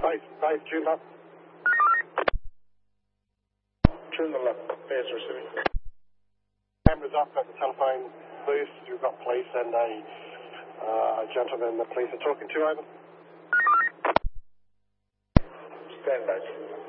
Base, tune up. Tune the left, bears receiving. Cameras up at the telephone booth. You've got police and a gentleman the police are talking to, over. Stand by.